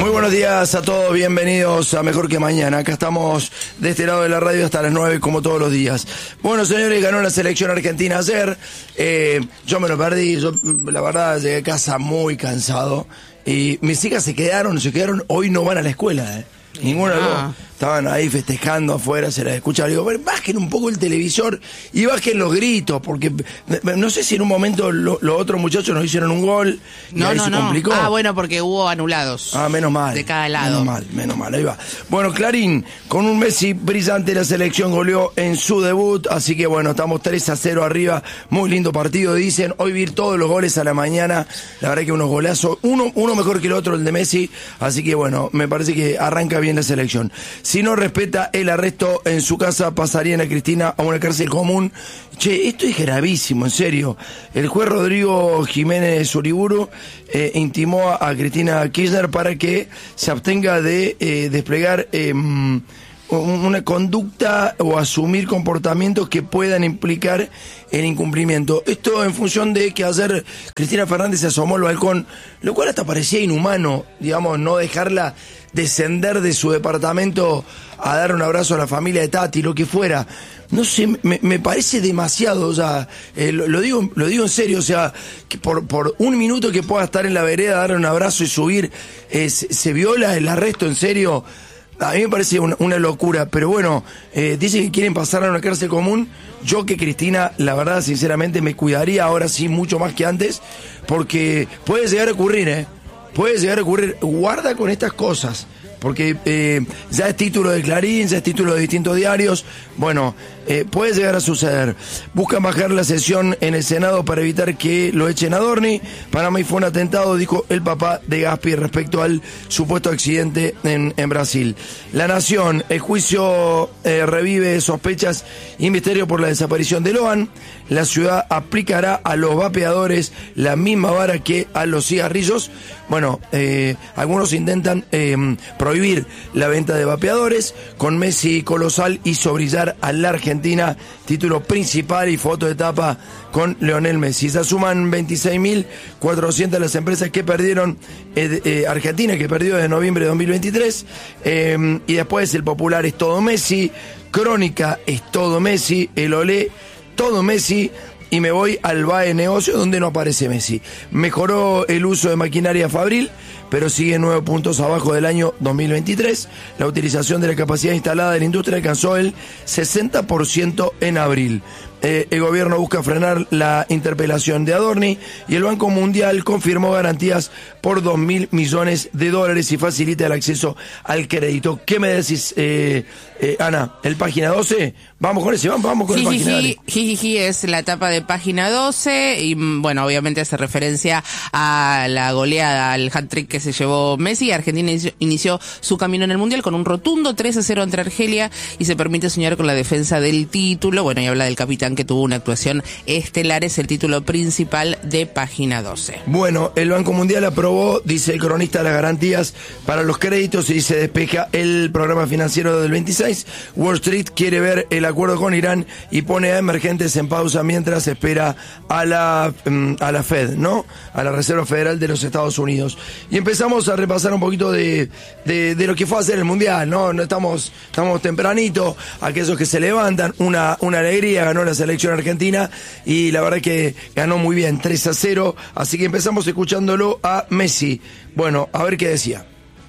Muy buenos días a todos, bienvenidos a Mejor que Mañana. Acá estamos de este lado de la radio hasta las 9 como todos los días. Bueno, señores, ganó la selección argentina ayer. Yo me lo perdí, yo la verdad llegué a casa muy cansado. Y mis hijas se quedaron, hoy no van a la escuela, Ninguna de dos. Estaban ahí festejando afuera, se las escuchaba. Digo, bajen un poco el televisor y bajen los gritos, porque no sé si en un momento los otros muchachos nos hicieron un gol y ahí se complicó. Bueno, porque hubo anulados. Menos mal. De cada lado. Menos mal, ahí va. Bueno, Clarín, con un Messi brillante, la selección goleó en su debut, así que bueno, estamos 3-0 arriba. Muy lindo partido, dicen. Hoy vi todos los goles a la mañana. La verdad que unos golazos, uno mejor que el otro, el de Messi. Así que bueno, me parece que arranca bien la selección. Si no respeta el arresto en su casa, pasarían a Cristina a una cárcel común. Che, esto es gravísimo, en serio. El juez Rodrigo Jiménez Uriburu intimó a Cristina Kirchner para que se abstenga de desplegar una conducta o asumir comportamientos que puedan implicar el incumplimiento. Esto en función de que ayer Cristina Fernández se asomó al balcón, lo cual hasta parecía inhumano, digamos, no dejarla descender de su departamento a dar un abrazo a la familia de Tati, lo que fuera. No sé, me parece demasiado, o sea, lo digo en serio, o sea, que por un minuto que pueda estar en la vereda, darle un abrazo y subir, se viola el arresto, en serio. A mí me parece una locura, pero bueno, dicen que quieren pasar a una cárcel común. Yo que Cristina, la verdad, sinceramente, me cuidaría ahora sí mucho más que antes, porque puede llegar a ocurrir, puede llegar a ocurrir. Guarda con estas cosas, porque ya es título de Clarín, ya es título de distintos diarios. Bueno, puede llegar a suceder. Buscan bajar la sesión en el Senado para evitar que lo echen a Dorni. Para mí fue un atentado, dijo el papá de Gaspi respecto al supuesto accidente en Brasil. La Nación, el juicio revive sospechas y misterio por la desaparición de Loan. La ciudad aplicará a los vapeadores la misma vara que a los cigarrillos. Bueno, algunos intentan prohibir la venta de vapeadores. Con Messi colosal hizo brillar a la Argentina, título principal y foto de tapa con Lionel Messi. Se suman 26.400 las empresas que perdieron, Argentina que perdió desde noviembre de 2023, y después el popular es todo Messi, Crónica es todo Messi, el Olé todo Messi, y me voy al BAE Negocio donde no aparece Messi. Mejoró el uso de maquinaria fabril, pero sigue 9 puntos abajo del año 2023. La utilización de la capacidad instalada de la industria alcanzó el 60% en abril. El gobierno busca frenar la interpelación de Adorni y el Banco Mundial confirmó garantías por $2.000 millones y facilita el acceso al crédito. ¿Qué me decís, Ana? ¿El página 12? Vamos con ese, vamos con el página 12. Jijiji es la etapa de página 12 y bueno, obviamente hace referencia a la goleada, al hat-trick que se llevó Messi. Argentina inició su camino en el Mundial con un rotundo 3-0 ante Argelia y se permite soñar con la defensa del título. Bueno, y habla del capitán que tuvo una actuación estelar, es el título principal de página 12. Bueno, el Banco Mundial aprobó, dice el cronista, las garantías para los créditos y se despeja el programa financiero del 26. Wall Street quiere ver el acuerdo con Irán y pone a emergentes en pausa mientras espera a la Fed, ¿no? A la Reserva Federal de los Estados Unidos. Y empezamos a repasar un poquito de lo que fue a hacer el Mundial, ¿no? Estamos tempranito, aquellos que se levantan, una alegría, ganó la selección argentina y la verdad que ganó muy bien, 3-0, así que empezamos escuchándolo a Messi. Bueno, a ver qué decía.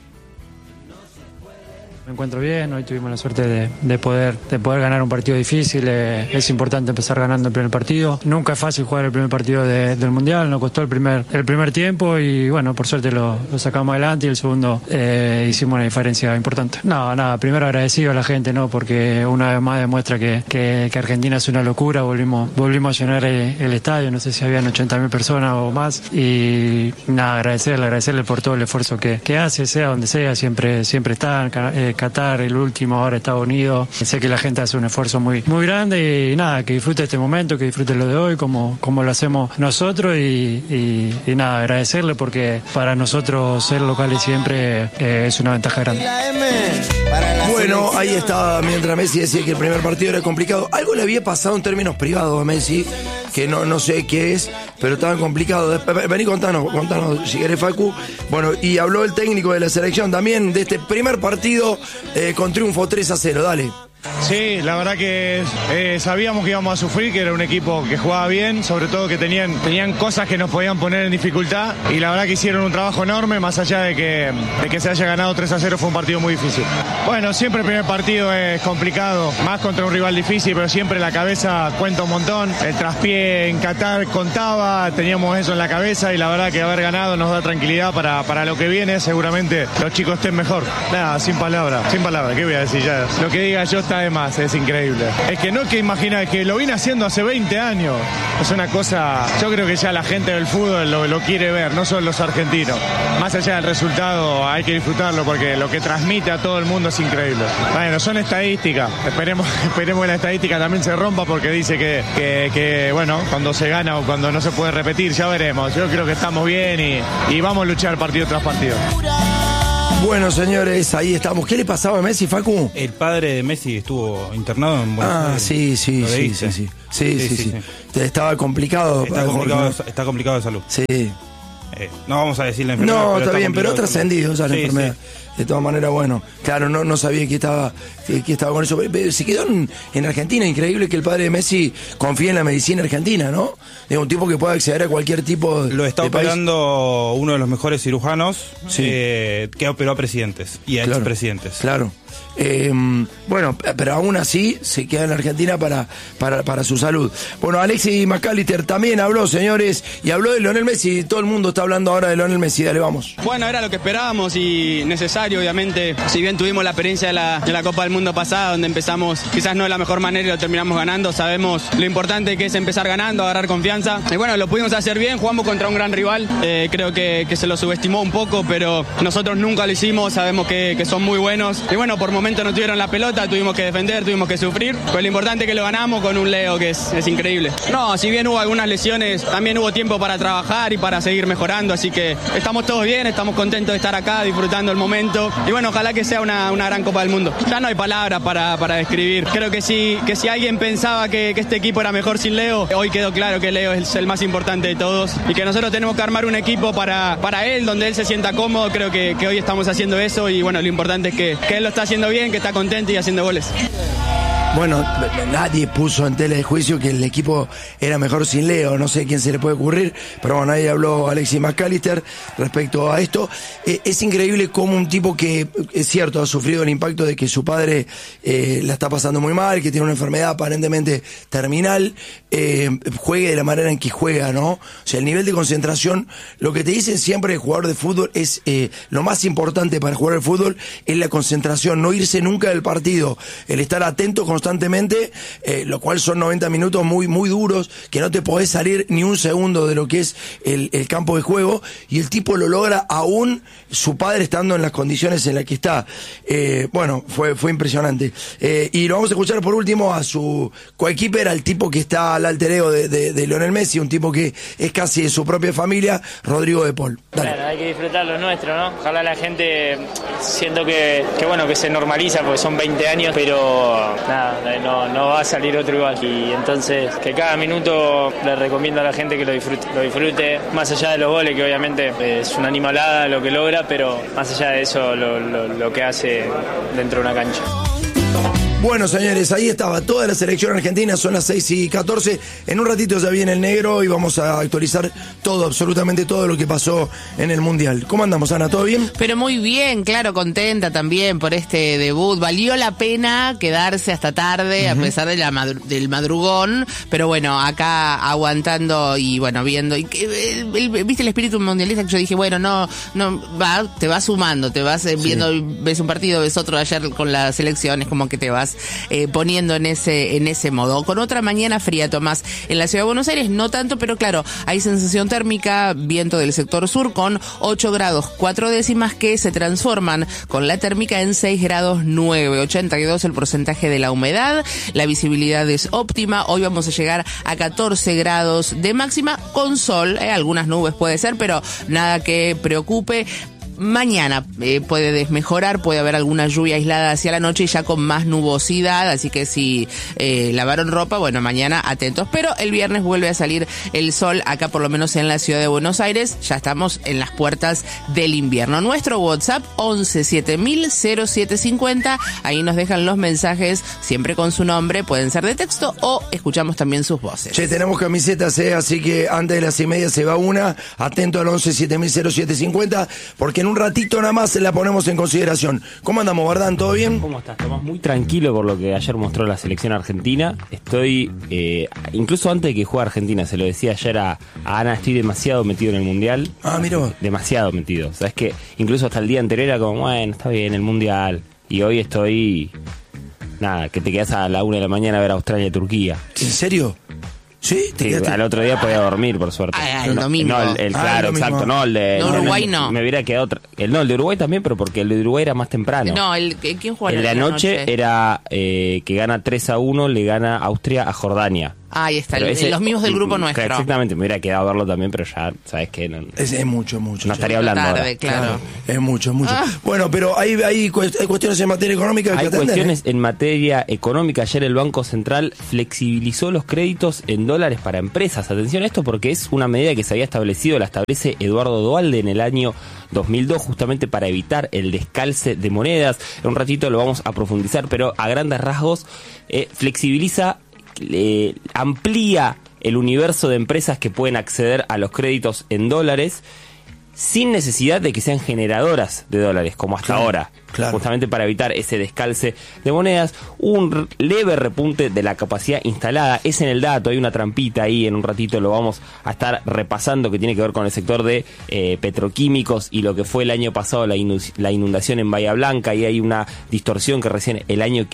Me encuentro bien, hoy tuvimos la suerte de poder ganar un partido difícil. Es importante empezar ganando el primer partido. Nunca es fácil jugar el primer partido del Mundial, nos costó el primer tiempo y bueno, por suerte lo sacamos adelante y el segundo hicimos una diferencia importante. Nada, primero agradecido a la gente, ¿no? Porque una vez más demuestra que Argentina es una locura. Volvimos a llenar el estadio, no sé si habían 80.000 personas o más y nada, agradecerle por todo el esfuerzo que hace, sea donde sea, siempre está. Qatar, el último, ahora Estados Unidos. Sé que la gente hace un esfuerzo muy grande y nada, que disfrute este momento, que disfrute lo de hoy, como lo hacemos nosotros y nada, agradecerle porque para nosotros ser locales siempre es una ventaja grande. Bueno, ahí estaba, mientras Messi decía que el primer partido era complicado. Algo le había pasado en términos privados a Messi, que no sé qué es, pero estaban complicados. Vení, contanos si querés, Facu. Bueno, y habló el técnico de la selección también de este primer partido con triunfo 3-0, dale. Sí, la verdad que sabíamos que íbamos a sufrir, que era un equipo que jugaba bien, sobre todo que tenían cosas que nos podían poner en dificultad, y la verdad que hicieron un trabajo enorme, más allá de que se haya ganado 3-0, fue un partido muy difícil. Bueno, siempre el primer partido es complicado, más contra un rival difícil, pero siempre la cabeza cuenta un montón. El traspié en Qatar contaba, teníamos eso en la cabeza, y la verdad que haber ganado nos da tranquilidad para lo que viene. Seguramente los chicos estén mejor. Nada, sin palabras, ¿qué voy a decir ya? Lo que diga yo está de más, es increíble. Es que no, que imagina, que lo vine haciendo hace 20 años. Es una cosa, yo creo que ya la gente del fútbol lo quiere ver, no solo los argentinos. Más allá del resultado, hay que disfrutarlo, porque lo que transmite a todo el mundo es increíble. Bueno, son estadísticas. Esperemos que la estadística también se rompa, porque dice que bueno, cuando se gana o cuando no se puede repetir, ya veremos. Yo creo que estamos bien y vamos a luchar partido tras partido. Bueno, señores, ahí estamos. ¿Qué le pasaba a Messi, Facu? El padre de Messi estuvo internado en Buenos Aires. Sí. Estaba complicado. Está complicado de salud. Sí. No vamos a decir la enfermedad. No, está bien, pero ha trascendido ya la enfermedad. Sí. De todas maneras, bueno, claro, no sabía que estaba con eso. Se quedó en Argentina. Increíble que el padre de Messi confíe en la medicina argentina, ¿no? Es un tipo que puede acceder a cualquier tipo de Lo está operando uno de los mejores cirujanos, sí, que operó a presidentes y a expresidentes. Claro. Bueno, pero aún así se queda en Argentina para su salud. Bueno, Alexis McAllister también habló, señores, y habló de Lionel Messi. Todo el mundo está hablando ahora de Lionel Messi. Dale, vamos. Bueno, era lo que esperábamos y necesario, obviamente. Si bien tuvimos la experiencia de la Copa del Mundo pasada, donde empezamos quizás no de la mejor manera y lo terminamos ganando, sabemos lo importante que es empezar ganando, agarrar confianza. Y bueno, lo pudimos hacer bien, jugamos contra un gran rival. Creo que se lo subestimó un poco, pero nosotros nunca lo hicimos, sabemos que son muy buenos. Y bueno, por momentos no tuvieron la pelota, tuvimos que defender, tuvimos que sufrir. Pero lo importante es que lo ganamos con un Leo que es increíble. No, si bien hubo algunas lesiones, también hubo tiempo para trabajar y para seguir mejorando, así que estamos todos bien, estamos contentos de estar acá, disfrutando el momento. Y bueno, ojalá que sea una gran Copa del Mundo. Ya no hay palabras para describir. Creo que si alguien pensaba que este equipo era mejor sin Leo, hoy quedó claro que Leo es el más importante de todos y que nosotros tenemos que armar un equipo para él, donde él se sienta cómodo. Creo que hoy estamos haciendo eso y bueno, lo importante es que él lo está haciendo bien, que está contento y haciendo goles. Bueno, nadie puso en tela de juicio que el equipo era mejor sin Leo, no sé quién se le puede ocurrir, pero bueno, ahí habló Alexis McAllister respecto a esto. Es increíble cómo un tipo que, es cierto, ha sufrido el impacto de que su padre la está pasando muy mal, que tiene una enfermedad aparentemente terminal, juegue de la manera en que juega, ¿no? O sea, el nivel de concentración, lo que te dicen siempre el jugador de fútbol es lo más importante para jugar al fútbol es la concentración, no irse nunca del partido, el estar atento constantemente, lo cual son 90 minutos muy, muy duros, que no te podés salir ni un segundo de lo que es el campo de juego, y el tipo lo logra aún su padre estando en las condiciones en las que está. Bueno, fue impresionante. Y lo vamos a escuchar por último a su coequiper, al tipo que está al alter ego de Lionel Messi, un tipo que es casi de su propia familia, Rodrigo de Paul. Dale. Bueno, hay que disfrutar lo nuestro, ¿no? Ojalá la gente, siento que bueno, que se normaliza, porque son 20 años, pero nada, no va a salir otro igual. Y entonces, que cada minuto le recomiendo a la gente que lo disfrute, más allá de los goles, que obviamente es una animalada lo que logra, pero más allá de eso, lo que hace dentro de una cancha. Bueno, señores, ahí estaba toda la selección argentina, son las 6:14. En un ratito ya viene el negro y vamos a actualizar todo, absolutamente todo lo que pasó en el Mundial. ¿Cómo andamos, Ana? ¿Todo bien? Pero muy bien, claro, contenta también por este debut. Valió la pena quedarse hasta tarde, a pesar de del madrugón, pero bueno, acá aguantando y bueno, viendo. Y viste el espíritu mundialista, que yo dije, bueno, te vas sumando, te vas viendo, ves un partido, ves otro. Ayer con la selección es como que te vas poniendo en ese modo. Con otra mañana fría, Tomás, en la ciudad de Buenos Aires, no tanto, pero claro, hay sensación térmica, viento del sector sur con 8 grados 4 décimas que se transforman con la térmica en 6 grados 9, 82 el porcentaje de la humedad, la visibilidad es óptima, hoy vamos a llegar a 14 grados de máxima con sol, algunas nubes puede ser, pero nada que preocupe. Mañana puede desmejorar, puede haber alguna lluvia aislada hacia la noche y ya con más nubosidad, así que si lavaron ropa, bueno, mañana atentos. Pero el viernes vuelve a salir el sol, acá por lo menos en la ciudad de Buenos Aires, ya estamos en las puertas del invierno. Nuestro WhatsApp 11 7000 0750, ahí nos dejan los mensajes, siempre con su nombre, pueden ser de texto o escuchamos también sus voces. Che, tenemos camisetas, así que antes de las 6:30 se va una, atento al 11 7000 0750, porque en un ratito nada más la ponemos en consideración. ¿Cómo andamos, Bardán? ¿Todo bien? ¿Cómo estás, Tomás? Muy tranquilo por lo que ayer mostró la selección argentina. Estoy, incluso antes de que juegue Argentina, se lo decía ayer a Ana, estoy demasiado metido en el Mundial. Ah, mira vos. Demasiado metido. Sabes que incluso hasta el día anterior era como, bueno, está bien, el Mundial. Y hoy estoy, nada, que te quedas a la 1 de la mañana a ver Australia-Turquía. ¿En serio? ¿Sí? Sí, al otro día podía dormir, por suerte. El domingo. No, claro, el domingo. exacto. No, el de Uruguay no. Me hubiera quedado el de Uruguay también, pero porque el de Uruguay era más temprano. No, ¿quién juega el de anoche era que gana 3-1, le gana Austria a Jordania. Ahí está, los mismos del grupo nuestro. Exactamente, me hubiera quedado a verlo también, pero ya, ¿sabes qué? No, es mucho. No estaría hablando tarde, ahora. claro. Es mucho. Bueno, pero hay cuestiones en materia económica que Hay atender, cuestiones en materia económica. Ayer el Banco Central flexibilizó los créditos en dólares para empresas. Atención a esto porque es una medida que se había establecido, la establece Eduardo Duhalde en el año 2002, justamente para evitar el descalce de monedas. En un ratito lo vamos a profundizar, pero a grandes rasgos flexibiliza, amplía el universo de empresas que pueden acceder a los créditos en dólares sin necesidad de que sean generadoras de dólares, como hasta ahora. Claro. Justamente para evitar ese descalce de monedas, un leve repunte de la capacidad instalada, es en el dato, hay una trampita ahí, en un ratito lo vamos a estar repasando, que tiene que ver con el sector de petroquímicos y lo que fue el año pasado la inundación en Bahía Blanca, y hay una distorsión que recién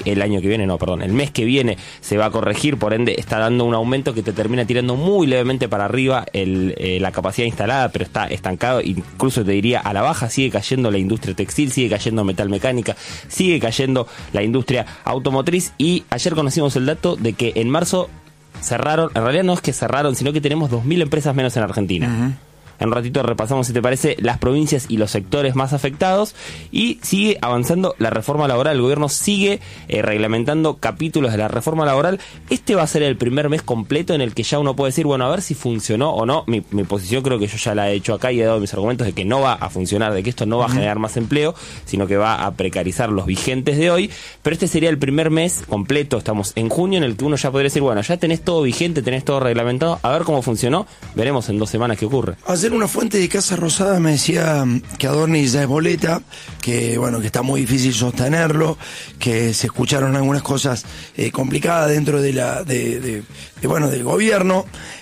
el mes que viene se va a corregir, por ende está dando un aumento que te termina tirando muy levemente para arriba la capacidad instalada, pero está estancado, incluso te diría a la baja. Sigue cayendo la industria textil, sigue cayendo metalmecánica, sigue cayendo la industria automotriz, y ayer conocimos el dato de que en marzo cerraron, en realidad no es que cerraron, sino que tenemos 2.000 empresas menos en Argentina. Uh-huh. En un ratito repasamos, si te parece, las provincias y los sectores más afectados, y sigue avanzando la reforma laboral. El gobierno sigue reglamentando capítulos de la reforma laboral. Este va a ser el primer mes completo en el que ya uno puede decir, bueno, a ver si funcionó o no. Mi posición creo que yo ya la he hecho acá y he dado mis argumentos de que no va a funcionar, de que esto no va a generar más empleo, sino que va a precarizar los vigentes de hoy. Pero este sería el primer mes completo, estamos en junio, en el que uno ya podría decir, bueno, ya tenés todo vigente, tenés todo reglamentado, a ver cómo funcionó, veremos en 2 semanas qué ocurre. Una fuente de Casa Rosada me decía que Adorni ya es boleta, que bueno, que está muy difícil sostenerlo, que se escucharon algunas cosas complicadas dentro de del gobierno.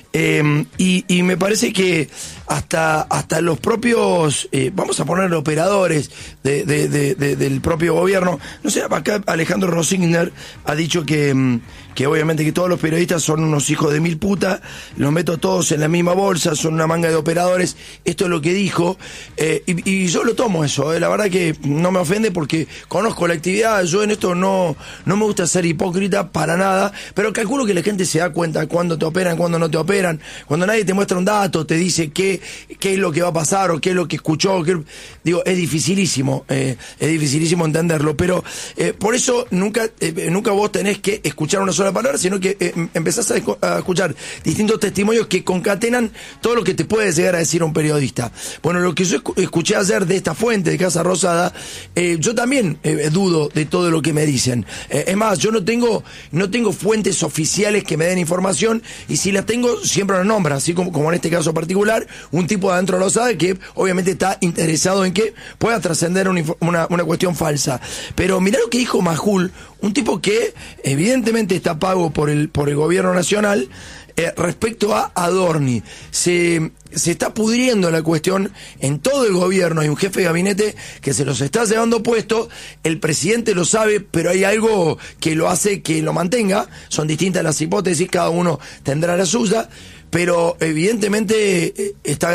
Y me parece que hasta los propios, vamos a poner operadores del propio gobierno, no sé, acá Alejandro Rosigner ha dicho que obviamente que todos los periodistas son unos hijos de mil putas, los meto todos en la misma bolsa, son una manga de operadores, esto es lo que dijo, y yo lo tomo eso, la verdad que no me ofende porque conozco la actividad, yo en esto no me gusta ser hipócrita para nada, pero calculo que la gente se da cuenta cuando te operan, cuando no te operan, cuando nadie te muestra un dato, te dice qué es lo que va a pasar o qué es lo que escuchó, digo, es dificilísimo entenderlo, pero por eso nunca vos tenés que escuchar una sola palabra, sino que empezás a escuchar distintos testimonios que concatenan todo lo que te puede llegar a decir un periodista. Bueno, lo que yo escuché ayer de esta fuente de Casa Rosada, yo también dudo de todo lo que me dicen. Es más, yo no tengo fuentes oficiales que me den información, y si las tengo siempre las nombran, así como en este caso particular, un tipo de adentro lo sabe que obviamente está interesado en que pueda trascender una cuestión falsa. Pero mirá lo que dijo Majul, un tipo que evidentemente está pago por el gobierno nacional, respecto a Adorni. Se está pudriendo la cuestión en todo el gobierno, hay un jefe de gabinete que se los está llevando puesto, el presidente lo sabe, pero hay algo que lo hace que lo mantenga, son distintas las hipótesis, cada uno tendrá la suya, pero evidentemente está grave.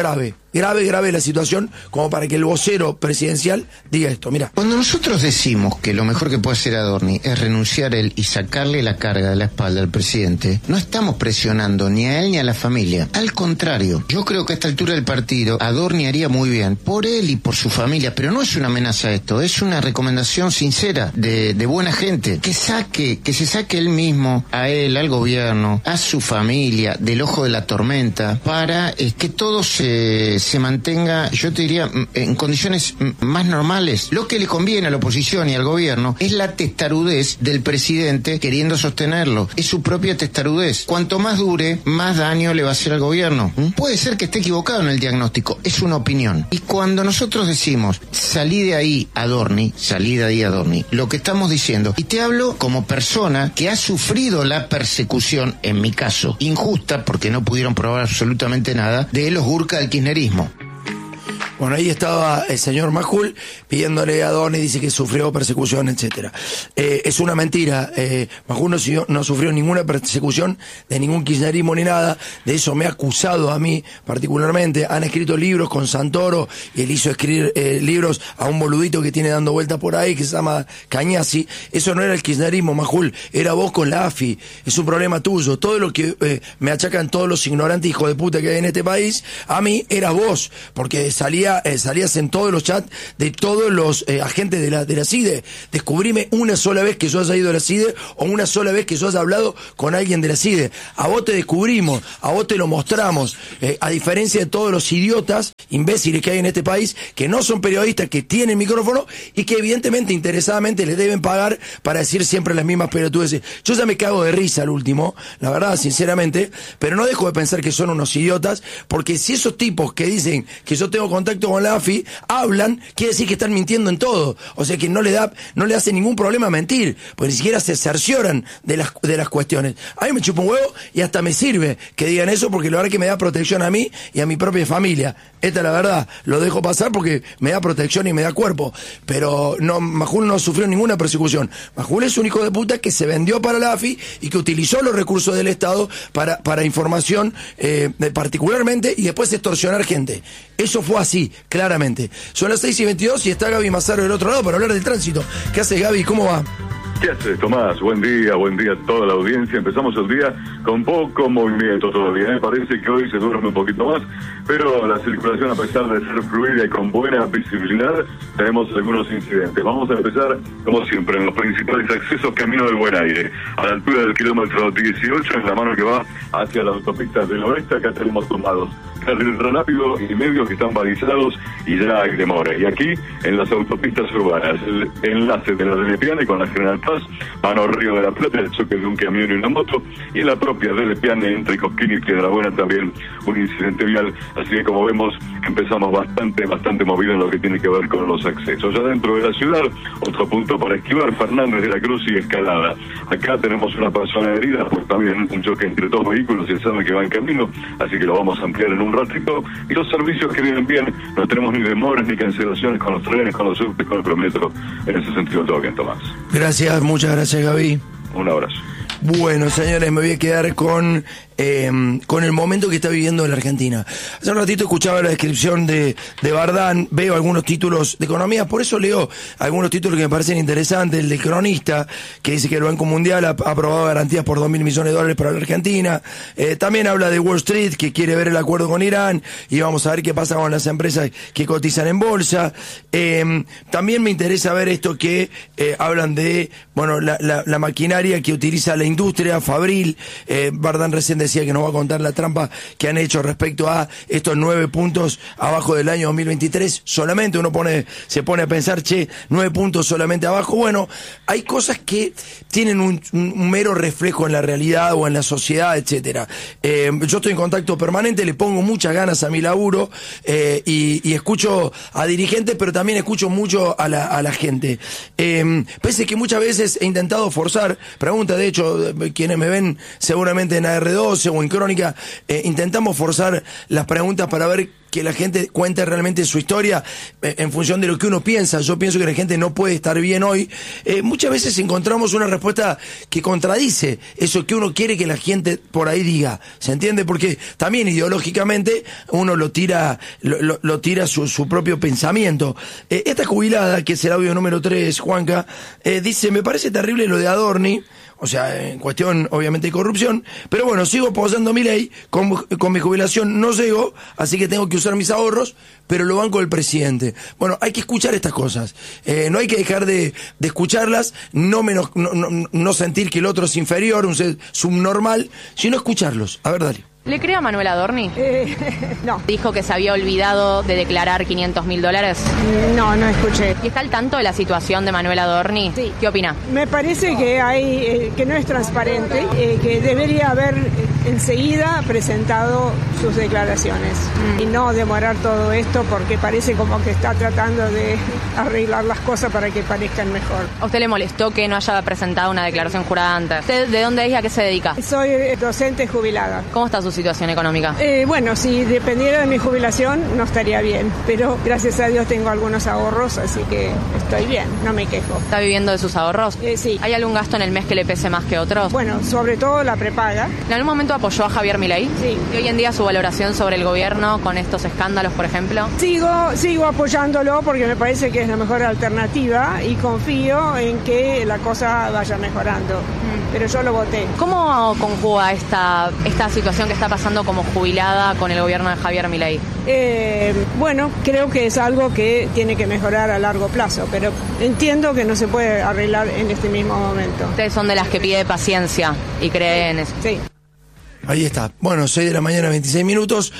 grave la situación como para que el vocero presidencial diga esto. Mira. Cuando nosotros decimos que lo mejor que puede hacer Adorni es renunciar él y sacarle la carga de la espalda al presidente, no estamos presionando ni a él ni a la familia. Al contrario, yo creo que a esta altura del partido Adorni haría muy bien por él y por su familia, pero no es una amenaza esto, es una recomendación sincera de buena gente, que se saque él mismo, a él, al gobierno, a su familia del ojo de la tormenta, para que todo se mantenga, yo te diría, en condiciones más normales. Lo que le conviene a la oposición y al gobierno es la testarudez del presidente queriendo sostenerlo, es su propia testarudez. Cuanto más dure, más daño le va a hacer al gobierno. Puede ser que esté equivocado en el diagnóstico, es una opinión. Y cuando nosotros decimos, salí de ahí Adorni, lo que estamos diciendo, y te hablo como persona que ha sufrido la persecución, en mi caso, injusta, porque no pudieron probar absolutamente nada, de los Gurka del kirchnerismo. Bueno, ahí estaba el señor Majul pidiéndole a Adorni, dice que sufrió persecución, etcétera. Es una mentira. Majul no sufrió ninguna persecución de ningún kirchnerismo ni nada. De eso me ha acusado a mí particularmente. Han escrito libros con Santoro y él hizo escribir libros a un boludito que tiene dando vueltas por ahí que se llama Cañasi. Eso no era el kirchnerismo, Majul. Era vos con la AFI. Es un problema tuyo. Todo lo que me achacan todos los ignorantes hijos de puta que hay en este país, a mí era vos. Porque salías en todos los chats de todos los agentes de la CIDE. Descubrime una sola vez que yo haya ido a la CIDE o una sola vez que yo haya hablado con alguien de la CIDE. A vos te descubrimos, a vos te lo mostramos, a diferencia de todos los idiotas, imbéciles que hay en este país, que no son periodistas, que tienen micrófono y que evidentemente, interesadamente, les deben pagar para decir siempre las mismas pelotudeces. Yo ya me cago de risa al último, la verdad, sinceramente, pero no dejo de pensar que son unos idiotas, porque si esos tipos que dicen que yo tengo contacto con la AFI hablan, quiere decir que están mintiendo en todo. O sea que no le hace ningún problema mentir, porque ni siquiera se cercioran de las cuestiones. A mí me chupa un huevo y hasta me sirve que digan eso, porque la verdad que me da protección a mí y a mi propia familia. Esta es la verdad. Lo dejo pasar porque me da protección y me da cuerpo. Pero no, Majul no sufrió ninguna persecución. Majul es un hijo de puta que se vendió para la AFI y que utilizó los recursos del Estado para información particularmente, y después extorsionar gente. Eso fue así, claramente. Son las 6:22 y está Gaby Mazaro del otro lado para hablar del tránsito. ¿Qué hace, Gaby? ¿Cómo va? ¿Qué haces, Tomás? Buen día a toda la audiencia. Empezamos el día con poco movimiento todavía. Me parece que hoy se duerme un poquito más, pero la circulación, a pesar de ser fluida y con buena visibilidad, tenemos algunos incidentes. Vamos a empezar, como siempre, en los principales accesos, Camino del Buen Aire, a la altura del kilómetro 18, en la mano que va hacia la autopista del oeste. Acá tenemos tomados carril rápido y medios que están balizados y ya hay demora. Y aquí, en las autopistas urbanas, el enlace de la Delepiane con la General Paz, mano Río de la Plata, el choque de un camión y una moto, y en la propia Delepiane, entre Cosquín y Piedrabuena, también un incidente vial. Así que, como vemos, empezamos bastante movido en lo que tiene que ver con los accesos. Ya dentro de la ciudad, otro punto para esquivar, Fernández de la Cruz y Escalada. Acá tenemos una persona herida, pues también un choque entre dos vehículos, y sabe que va en camino, así que lo vamos a ampliar en un ratito. Y los servicios que vienen bien, no tenemos ni demoras ni cancelaciones con los trenes, con los subtes, con el prometro. En ese sentido, todo bien, Tomás. Gracias, muchas gracias, Gaby. Un abrazo. Bueno, señores, me voy a quedar con el momento que está viviendo la Argentina. Hace un ratito escuchaba la descripción de Bardán, veo algunos títulos de economía, por eso leo algunos títulos que me parecen interesantes. El del Cronista, que dice que el Banco Mundial ha aprobado garantías por $2.000 millones para la Argentina. También habla de Wall Street, que quiere ver el acuerdo con Irán, y vamos a ver qué pasa con las empresas que cotizan en bolsa. También me interesa ver esto que hablan de, bueno, la maquinaria que utiliza la industria, Fabril. Bardán recién decía que nos va a contar la trampa que han hecho respecto a estos 9 puntos abajo del año 2023. Solamente uno se pone a pensar, 9 puntos solamente abajo. Bueno, hay cosas que tienen un mero reflejo en la realidad o en la sociedad, etcétera. Yo estoy en contacto permanente, le pongo muchas ganas a mi laburo, y escucho a dirigentes, pero también escucho mucho a la gente. Pese que muchas veces he intentado forzar, pregunta de hecho, quienes me ven seguramente en AR12 o en Crónica, intentamos forzar las preguntas para ver que la gente cuente realmente su historia en función de lo que uno piensa. Yo pienso que la gente no puede estar bien hoy. Muchas veces encontramos una respuesta que contradice eso que uno quiere que la gente por ahí diga. ¿Se entiende? Porque también ideológicamente uno lo tira su propio pensamiento. Esta jubilada, que es el audio número 3, Juanca, dice: me parece terrible lo de Adorni. O sea, en cuestión, obviamente, de corrupción. Pero bueno, sigo apoyando mi ley. Con mi jubilación no llego, así que tengo que usar mis ahorros, pero lo banco del presidente. Bueno, hay que escuchar estas cosas. No hay que dejar de escucharlas, no sentir que el otro es inferior, un ser subnormal, sino escucharlos. A ver, dale. ¿Le creo a Manuel Adorni? No. Dijo que se había olvidado de declarar $500.000. No escuché. ¿Y está al tanto de la situación de Manuel Adorni? Sí. ¿Qué opina? Me parece que que no es transparente, que debería haber enseguida presentado sus declaraciones y no demorar todo esto, porque parece como que está tratando de arreglar las cosas para que parezcan mejor. ¿A usted le molestó que no haya presentado una declaración jurada antes? ¿Usted de dónde es y a qué se dedica? Soy docente jubilada. ¿Cómo está su situación económica? Bueno, si dependiera de mi jubilación no estaría bien, pero gracias a Dios tengo algunos ahorros, así que estoy bien, no me quejo. ¿Está viviendo de sus ahorros? Sí. ¿Hay algún gasto en el mes que le pese más que otros? Bueno, sobre todo la prepaga. ¿En algún momento apoyó a Javier Milei? Sí. ¿Y hoy en día su valoración sobre el gobierno con estos escándalos, por ejemplo? Sigo apoyándolo porque me parece que es la mejor alternativa y confío en que la cosa vaya mejorando. Pero yo lo voté. ¿Cómo conjuga esta situación que está pasando como jubilada con el gobierno de Javier Milei? Bueno, creo que es algo que tiene que mejorar a largo plazo, pero entiendo que no se puede arreglar en este mismo momento. Ustedes son de las que pide paciencia y creen en eso. Sí. Ahí está. Bueno, 6 de la mañana, 26 minutos.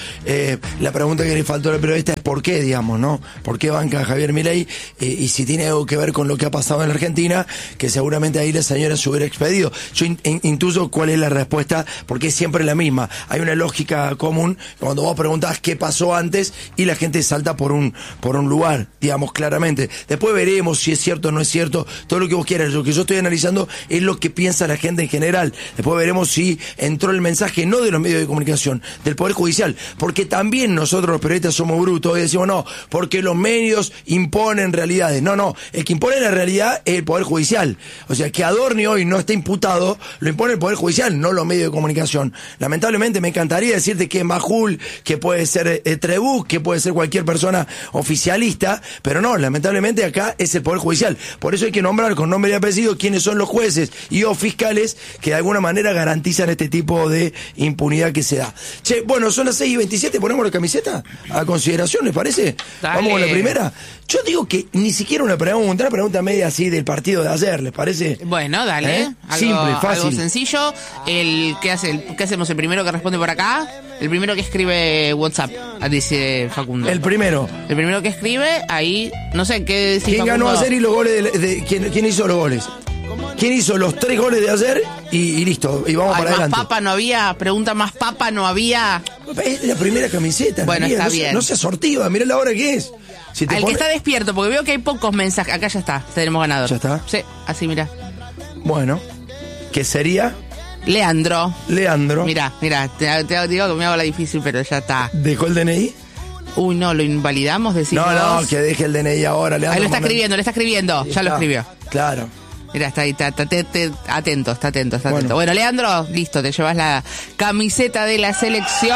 La pregunta que le faltó al periodista es por qué, digamos, ¿no? ¿Por qué banca a Javier Milei? Y si tiene algo que ver con lo que ha pasado en la Argentina, que seguramente ahí la señora se hubiera expedido. Yo intuyo cuál es la respuesta, porque es siempre la misma. Hay una lógica común cuando vos preguntás qué pasó antes y la gente salta por un lugar, digamos, claramente. Después veremos si es cierto o no es cierto, todo lo que vos quieras. Lo que yo estoy analizando es lo que piensa la gente en general. Después veremos si entró el mensaje no de los medios de comunicación, del Poder Judicial, porque también nosotros los periodistas somos brutos y decimos no, porque los medios imponen realidades. No, el que impone la realidad es el Poder Judicial. O sea, que Adorni hoy no esté imputado, lo impone el Poder Judicial, no los medios de comunicación. Lamentablemente me encantaría decirte que es Majul, que puede ser Trebuch, que puede ser cualquier persona oficialista, pero no, lamentablemente acá es el Poder Judicial. Por eso hay que nombrar con nombre y apellido quiénes son los jueces y o fiscales que de alguna manera garantizan este tipo de impunidad que se da. Che, bueno, son las 6:27, ponemos la camiseta a consideración, ¿les parece? Dale. Vamos con la primera. Yo digo que ni siquiera una pregunta media así del partido de ayer, ¿les parece? Bueno, dale. Simple, fácil. Algo sencillo. ¿Qué hacemos? ¿El primero que responde por acá? El primero que escribe WhatsApp, dice Facundo. El primero que escribe, ahí, no sé, ¿qué dice ¿Quién Facundo? ganó ayer y los goles ¿quién hizo los goles? ¿Quién hizo los 3 goles de ayer? Y listo, y vamos para adelante. Más papa no había, pregunta más papa no había. Es la primera camiseta. Bueno, María, está bien. No sea sortiva, mirá la hora que es. Si te Al que está despierto, porque veo que hay pocos mensajes. Acá ya está, tenemos ganador. ¿Ya está? Sí, así mira. Bueno, ¿qué sería? Leandro. Mira, te digo que me hago la difícil, pero ya está. ¿Dejó el DNI? Uy, no, lo invalidamos, decimos. No, que deje el DNI ahora, Leandro. Ahí lo está escribiendo, ya lo escribió. Claro. Mira, está ahí, atento. Bueno, Leandro, listo, te llevas la camiseta de la selección.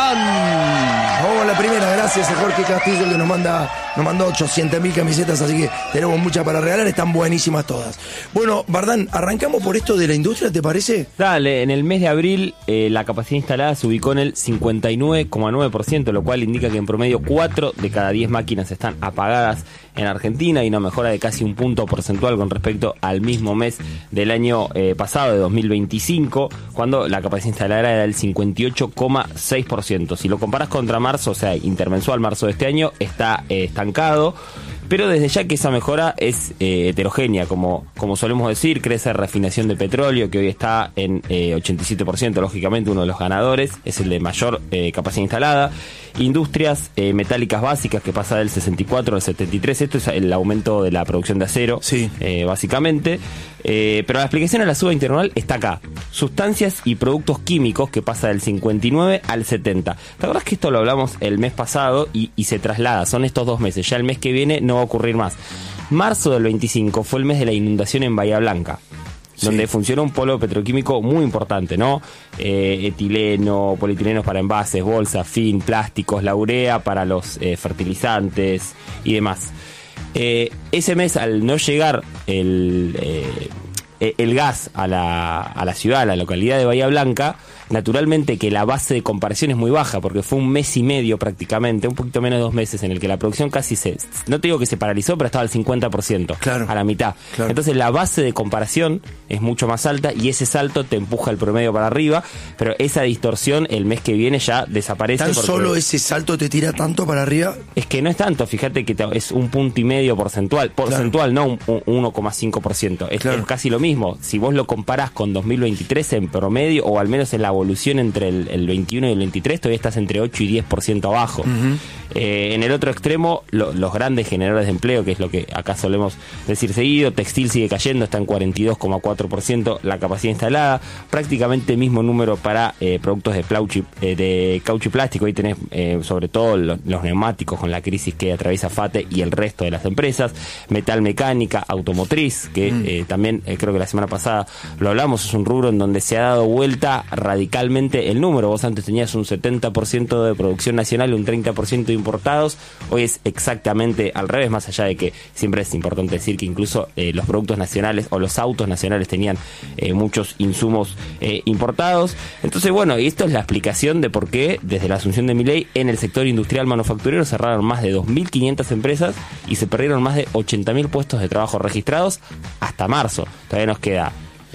Vamos a la primera, gracias a Jorge Castillo que nos mandó 800.000 camisetas, así que tenemos muchas para regalar, están buenísimas todas. Bueno, Bardán, arrancamos por esto de la industria, ¿te parece? Dale, en el mes de abril la capacidad instalada se ubicó en el 59,9%, lo cual indica que en promedio 4 de cada 10 máquinas están apagadas en Argentina y una mejora de casi un punto porcentual con respecto al mismo mes del año pasado, de 2025, cuando la capacidad instalada era del 58,6%. Si lo comparas contra marzo, o sea, intermensual marzo de este año, está estancado. Pero desde ya que esa mejora es heterogénea, como solemos decir, crece refinación de petróleo, que hoy está en 87%, lógicamente uno de los ganadores, es el de mayor capacidad instalada. Industrias metálicas básicas, que pasa del 64 al 73, esto es el aumento de la producción de acero, sí. Básicamente. Pero la explicación a la suba interanual está acá. Sustancias y productos químicos, que pasa del 59 al 70. ¿Te acuerdas que esto lo hablamos el mes pasado y se traslada? Son estos 2 meses. Ya el mes que viene no va a ocurrir más. Marzo del 25 fue el mes de la inundación en Bahía Blanca. Sí. Donde funcionó un polo petroquímico muy importante, ¿no? Etileno, polietilenos para envases, bolsas, fin, plásticos, la urea para los fertilizantes y demás. Ese mes, al no llegar el gas a la ciudad, a la localidad de Bahía Blanca, naturalmente que la base de comparación es muy baja, porque fue un mes y medio prácticamente, un poquito menos de 2 meses, en el que la producción casi no te digo que se paralizó, pero estaba al 50%, claro, a la mitad. Claro. Entonces la base de comparación es mucho más alta y ese salto te empuja el promedio para arriba, pero esa distorsión el mes que viene ya desaparece. ¿Tan solo ese salto te tira tanto para arriba? Es que no es tanto, fíjate que es 1,5 puntos porcentual, claro, no un 1,5%, es casi lo mismo. Si vos lo comparás con 2023 en promedio, o al menos en la evolución entre el 21 y el 23, todavía estás entre 8 y 10% abajo. En el otro extremo, los grandes generadores de empleo, que es lo que acá solemos decir seguido, textil sigue cayendo, está en 42,4% la capacidad instalada, prácticamente mismo número para productos de caucho y plástico. Ahí tenés sobre todo los neumáticos, con la crisis que atraviesa FATE y el resto de las empresas, metal mecánica, automotriz, que también creo que la semana pasada lo hablamos, es un rubro en donde se ha dado vuelta radicalmente el número. Vos antes tenías un 70% de producción nacional y un 30% de importados, hoy es exactamente al revés, más allá de que siempre es importante decir que incluso los productos nacionales o los autos nacionales tenían muchos insumos importados. Entonces, bueno, y esto es la explicación de por qué desde la asunción de Milei en el sector industrial manufacturero cerraron más de 2.500 empresas y se perdieron más de 80.000 puestos de trabajo registrados hasta marzo. Todavía nos queda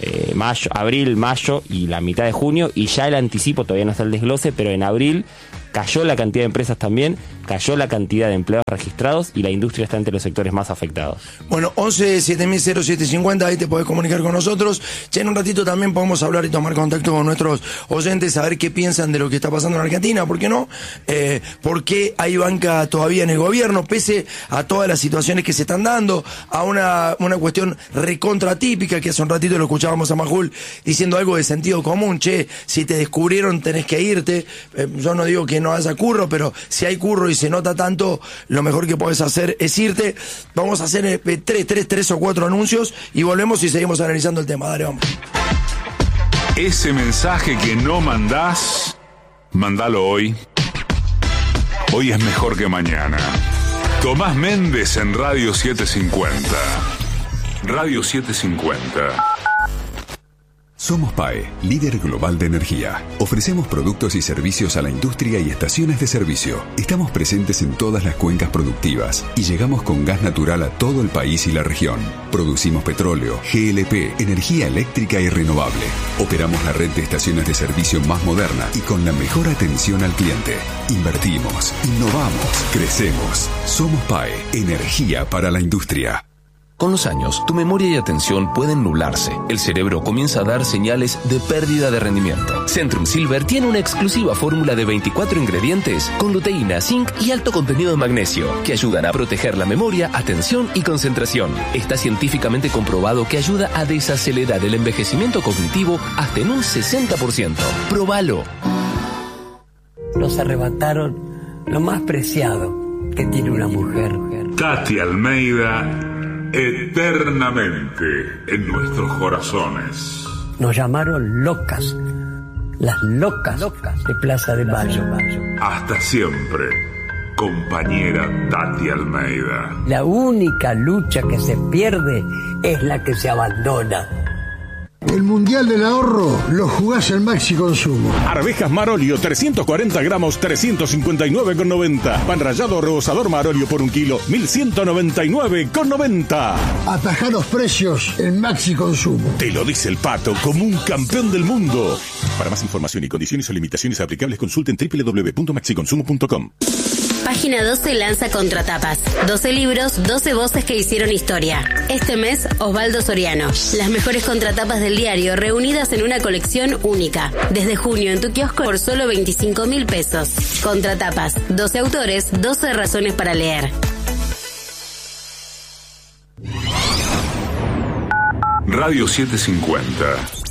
abril, mayo y la mitad de junio, y ya el anticipo todavía no está el desglose, pero en abril cayó la cantidad de empresas también, cayó la cantidad de empleados registrados y la industria está entre los sectores más afectados. Bueno, 11-7000-0750, ahí te podés comunicar con nosotros. Ya en un ratito también podemos hablar y tomar contacto con nuestros oyentes, a ver qué piensan de lo que está pasando en Argentina, ¿por qué no? ¿Por qué hay banca todavía en el gobierno, pese a todas las situaciones que se están dando, a una cuestión recontratípica, que hace un ratito lo escuchábamos a Majul diciendo algo de sentido común? Che, si te descubrieron tenés que irte. Yo no digo que no haya curro, pero si hay curro y se nota tanto, lo mejor que puedes hacer es irte. Vamos a hacer 3 o 4 anuncios y volvemos y seguimos analizando el tema. Dale, vamos. Ese mensaje que no mandás, mandalo hoy. Hoy es mejor que mañana. Tomás Méndez en Radio 750. Radio 750. Somos PAE, líder global de energía. Ofrecemos productos y servicios a la industria y estaciones de servicio. Estamos presentes en todas las cuencas productivas y llegamos con gas natural a todo el país y la región. Producimos petróleo, GLP, energía eléctrica y renovable. Operamos la red de estaciones de servicio más moderna y con la mejor atención al cliente. Invertimos, innovamos, crecemos. Somos PAE, energía para la industria. Con los años, tu memoria y atención pueden nublarse. El cerebro comienza a dar señales de pérdida de rendimiento. Centrum Silver tiene una exclusiva fórmula de 24 ingredientes con luteína, zinc y alto contenido de magnesio que ayudan a proteger la memoria, atención y concentración. Está científicamente comprobado que ayuda a desacelerar el envejecimiento cognitivo hasta en un 60%. ¡Próbalo! Nos arrebataron lo más preciado que tiene una mujer. Tati Almeida, eternamente en nuestros corazones. Nos llamaron locas, las locas de Plaza de Mayo. Hasta siempre, compañera Tati Almeida. La única lucha que se pierde es la que se abandona. El Mundial del Ahorro lo jugás en Maxi Consumo. Arvejas Marolio, 340 gramos, 359,90. Pan rallado rebozador Marolio por 1 kilo, 1.199,90. Atajá los precios en Maxi Consumo. Te lo dice el Pato, como un campeón del mundo. Para más información y condiciones o limitaciones aplicables, consulten www.maxiconsumo.com. Página 12 lanza Contratapas. 12 libros, 12 voces que hicieron historia. Este mes, Osvaldo Soriano. Las mejores contratapas del diario reunidas en una colección única. Desde junio en tu kiosco por solo 25.000 pesos. Contratapas. 12 autores, 12 razones para leer. Radio 750.